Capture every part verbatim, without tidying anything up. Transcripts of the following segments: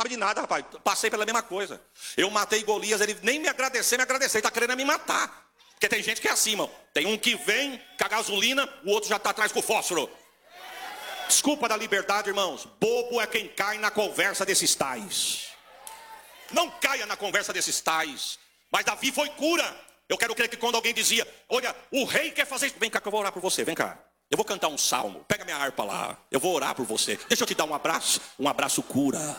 sabe de nada, rapaz. Passei pela mesma coisa. Eu matei Golias, ele nem me agradecer, me agradecer. Ele está querendo me matar. Porque tem gente que é assim, irmão. Tem um que vem com a gasolina, o outro já está atrás com o fósforo. Desculpa da liberdade, irmãos. Bobo é quem cai na conversa desses tais. Não caia na conversa desses tais. Mas Davi foi cura. Eu quero crer que quando alguém dizia, olha, o rei quer fazer isso. Vem cá que eu vou orar por você, vem cá. Eu vou cantar um salmo, pega minha harpa lá. Eu vou orar por você. Deixa eu te dar um abraço. Um abraço cura.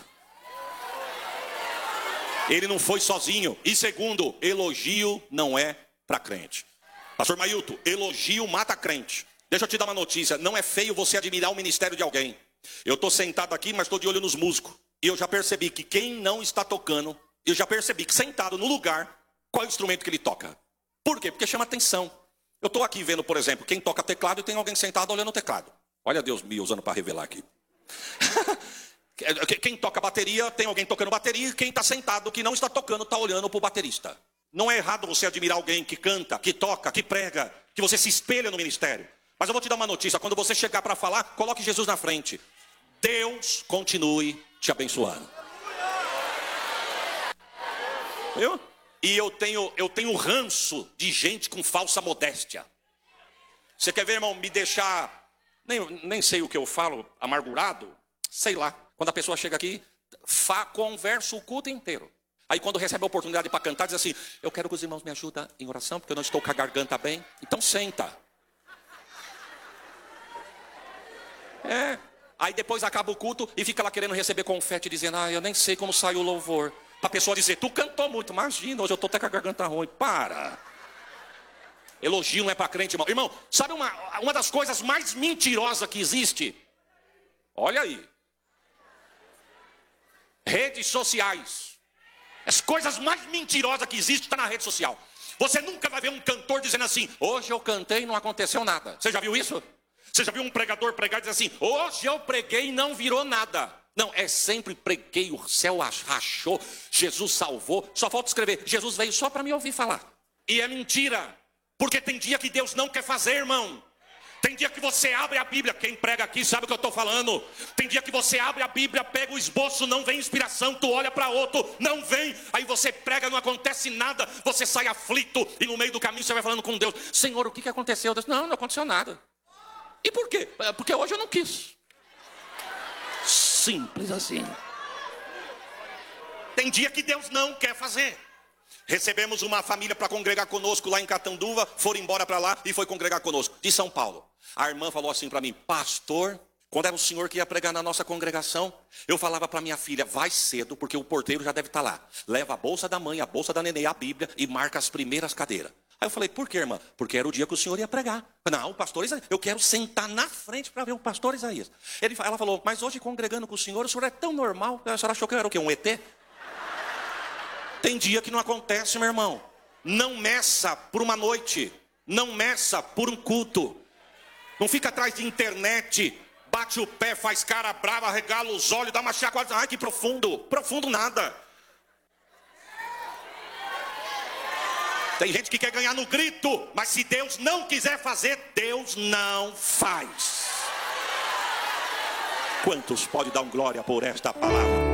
Ele não foi sozinho. E segundo, elogio não é para crente. Pastor Mailton, elogio mata crente. Deixa eu te dar uma notícia. Não é feio você admirar o ministério de alguém. Eu estou sentado aqui, mas estou de olho nos músicos. E eu já percebi que quem não está tocando, eu já percebi que sentado no lugar, qual é o instrumento que ele toca? Por quê? Porque chama atenção. Eu estou aqui vendo, por exemplo, quem toca teclado e tem alguém sentado olhando o teclado. Olha Deus me usando para revelar aqui. Quem toca bateria, tem alguém tocando bateria, e quem está sentado, que não está tocando, está olhando para o baterista. Não é errado você admirar alguém que canta, que toca, que prega, que você se espelha no ministério. Mas eu vou te dar uma notícia, quando você chegar para falar, coloque Jesus na frente. Deus continue te abençoando. Viu? E eu tenho, eu tenho ranço de gente com falsa modéstia. Você quer ver, irmão, me deixar, nem, nem sei o que eu falo, amargurado? Sei lá. Quando a pessoa chega aqui, fa, conversa o culto inteiro. Aí quando recebe a oportunidade para cantar, diz assim, eu quero que os irmãos me ajudem em oração, porque eu não estou com a garganta bem. Então senta. É. Aí depois acaba o culto e fica lá querendo receber confete, dizendo, ah, eu nem sei como saiu o louvor. Para a pessoa dizer, tu cantou muito, imagina, hoje eu estou até com a garganta ruim. Para. Elogio não é para crente, irmão. Irmão, sabe uma, uma das coisas mais mentirosas que existe? Olha aí. Redes sociais. As coisas mais mentirosas que existem estão na rede social. Você nunca vai ver um cantor dizendo assim, hoje eu cantei e não aconteceu nada. Você já viu isso? Você já viu um pregador pregar e dizer assim, hoje eu preguei e não virou nada. Não, é sempre preguei, o céu rachou, Jesus salvou. Só falta escrever, Jesus veio só para me ouvir falar. E é mentira. Porque tem dia que Deus não quer fazer, irmão. Tem dia que você abre a Bíblia, quem prega aqui sabe o que eu estou falando. Tem dia que você abre a Bíblia, pega o esboço, não vem inspiração, tu olha para outro, não vem. Aí você prega, não acontece nada, você sai aflito e no meio do caminho você vai falando com Deus. Senhor, o que, que aconteceu? Deus, não, não aconteceu nada. E por quê? Porque hoje eu não quis. Simples assim. Tem dia que Deus não quer fazer. Recebemos uma família para congregar conosco lá em Catanduva, foram embora para lá e foi congregar conosco, de São Paulo. A irmã falou assim para mim, pastor, quando era o senhor que ia pregar na nossa congregação, eu falava para minha filha, vai cedo, porque o porteiro já deve estar lá. Leva a bolsa da mãe, a bolsa da neném, a Bíblia e marca as primeiras cadeiras. Aí eu falei, por quê, irmã? Porque era o dia que o senhor ia pregar. Não, o pastor Isaías, eu quero sentar na frente para ver o pastor Isaías. Ele, ela falou, mas hoje congregando com o senhor, o senhor é tão normal, a senhora achou que eu era o quê, um E T? Tem dia que não acontece, meu irmão. Não meça por uma noite. Não meça por um culto. Não fica atrás de internet. Bate o pé, faz cara brava, regala os olhos, dá uma chacoalhada. Ai, que profundo. Profundo nada. Tem gente que quer ganhar no grito. Mas se Deus não quiser fazer, Deus não faz. Quantos podem dar um glória por esta palavra?